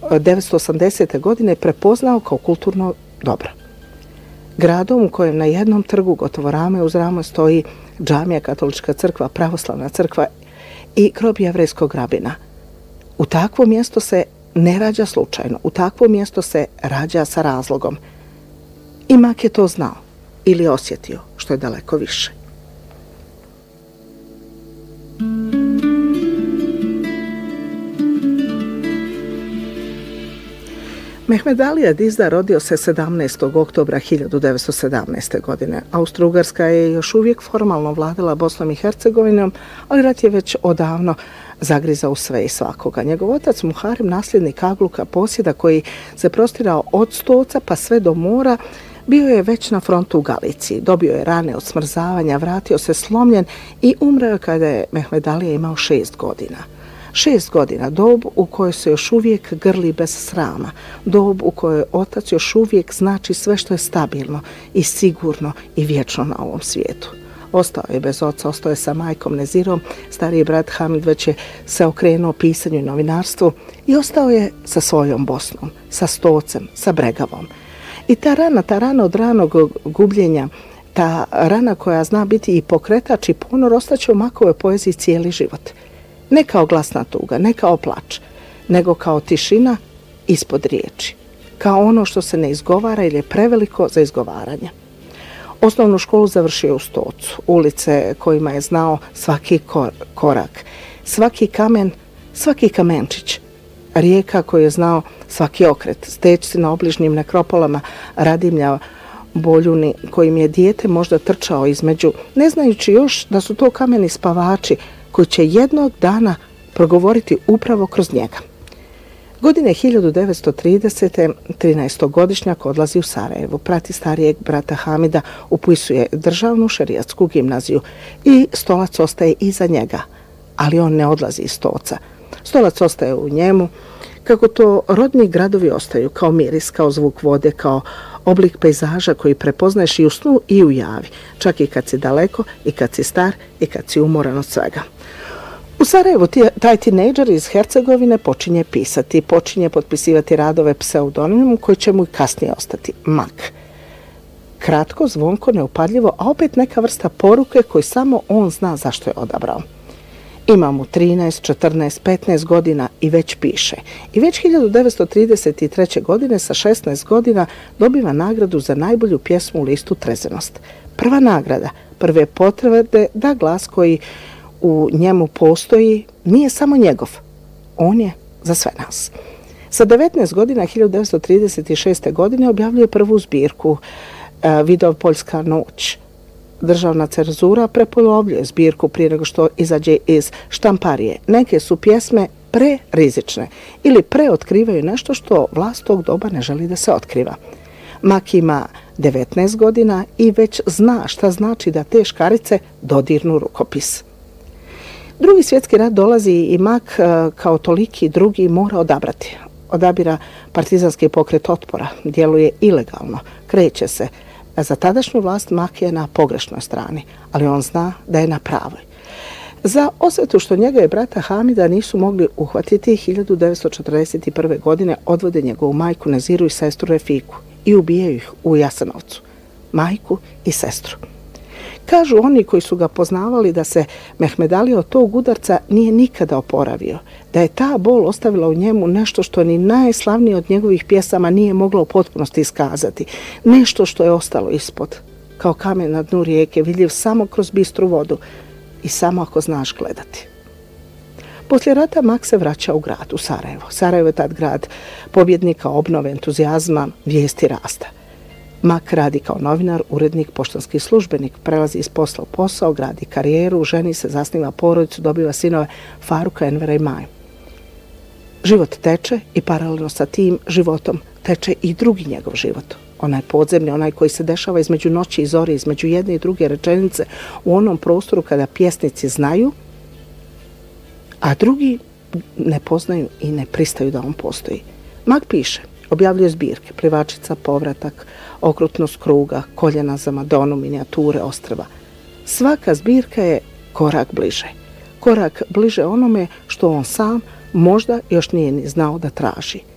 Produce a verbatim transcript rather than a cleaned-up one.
devetsto osamdesete. godine prepoznao kao kulturno dobro. Gradom u kojem na jednom trgu gotovo rame uz rame stoji džamija, katolička crkva, pravoslavna crkva i grob jevrejskog rabina. U takvo mjesto se ne rađa slučajno, u takvo mjesto se rađa sa razlogom. I Mak je to znao ili osjetio, što je daleko više. Mehmed Ali Dizda rodio se sedamnaestog oktobra hiljadu devetsto sedamnaeste. godine. Austro-Ugarska je još uvijek formalno vladala Bosnom i Hercegovinom, ali rat je već odavno zagrizao sve i svakoga. Njegov otac Muharem, nasljednik Agluka, posjeda koji se prostirao od Stoca pa sve do mora, bio je već na frontu u Galiciji. Dobio je rane od smrzavanja, vratio se slomljen i umreo kada je Mehmed Ali imao šest godina. Šest godina, dob u kojoj se još uvijek grli bez srama, dob u kojoj otac još uvijek znači sve što je stabilno i sigurno i vječno na ovom svijetu. Ostao je bez oca, ostao je sa majkom Nezirom, stariji brat Hamid već je se okrenuo pisanju i novinarstvu i ostao je sa svojom Bosnom, sa Stocem, sa Bregavom. I ta rana, ta rana od ranog gubljenja, ta rana koja zna biti i pokretač i ponor, ostaće u Makovoj poeziji cijeli život. Ne kao glasna tuga, ne kao plač, nego kao tišina ispod riječi. Kao ono što se ne izgovara ili je preveliko za izgovaranje. Osnovnu školu završio u Stocu, ulice kojima je znao svaki kor- korak, svaki kamen, svaki kamenčić, rijeka koju je znao svaki okret, stečci na obližnjim nekropolama, Radimlja, Boljuni, kojim je dijete možda trčao između, ne znajući još da su to kameni spavači koji će jednog dana progovoriti upravo kroz njega. Godine hiljadu devetsto tridesete. trinaestogodišnjak odlazi u Sarajevo, prati starijeg brata Hamida, upisuje državnu šerijatsku gimnaziju i Stolac ostaje iza njega, ali on ne odlazi iz Stoca. Stolac ostaje u njemu, kako to rodni gradovi ostaju, kao miris, kao zvuk vode, kao oblik pejzaža koji prepoznaješ i u snu i u javi, čak i kad si daleko, i kad si star, i kad si umoran od svega. U Sarajevu taj tinejdžer iz Hercegovine počinje pisati, počinje potpisivati radove pseudonimom koji će mu kasnije ostati Mak. Kratko, zvonko, neupadljivo, a opet neka vrsta poruke koju samo on zna zašto je odabrao. Ima mu trinaest, četrnaest, petnaest godina i već piše. I već hiljadu devetsto trideset treće. godine sa šesnaest godina dobiva nagradu za najbolju pjesmu u listu Trezenost. Prva nagrada, prve potvrde da glas koji u njemu postoji nije samo njegov. On je za sve nas. Sa devetnaest godina hiljadu devetsto trideset šeste. godine objavljuje prvu zbirku e, Vidov Poljska noć. Državna cenzura prepolovljuje zbirku prije nego što izađe iz štamparije. Neke su pjesme prerizične ili preotkrivaju nešto što vlast tog doba ne želi da se otkriva. Mak ima devetnaest godina i već zna šta znači da te škarice dodirnu rukopis. Drugi svjetski rat dolazi i Mak kao toliki drugi mora odabrati. Odabira partizanski pokret otpora, djeluje ilegalno, kreće se. Za tadašnju vlast Mak je na pogrešnoj strani, ali on zna da je na pravoj. Za osvetu što njega i brata Hamida nisu mogli uhvatiti, hiljadu devetsto četrdeset prve. godine odvode njegovu majku Neziru i sestru Refiku i ubijaju ih u Jasenovcu. Majku i sestru. Kažu oni koji su ga poznavali da se Mehmed Ali od tog udarca nije nikada oporavio, da je ta bol ostavila u njemu nešto što ni najslavnije od njegovih pjesama nije moglo u potpunosti iskazati, nešto što je ostalo ispod, kao kamen na dnu rijeke, vidljiv samo kroz bistru vodu i samo ako znaš gledati. Poslije rata Mak se vraća u grad, u Sarajevo. Sarajevo je tad grad pobjednika, obnove, entuzijazma, vijesti rasta. Mak radi kao novinar, urednik, poštanski službenik, prelazi iz posla u posao, gradi karijeru, ženi se, zasniva porodicu, dobiva sinove Faruka, Envera i Maju. Život teče i paralelno sa tim životom teče i drugi njegov život. Onaj podzemni, onaj koji se dešava između noći i zore, između jedne i druge rečenice, u onom prostoru kada pjesnici znaju, a drugi ne poznaju i ne pristaju da on postoji. Mak piše, objavljuje zbirke, Plivačica, Povratak, Okrutnost kruga, Koljena za Madonu, minijature, ostrva. Svaka zbirka je korak bliže. Korak bliže onome što on sam možda još nije ni znao da traži.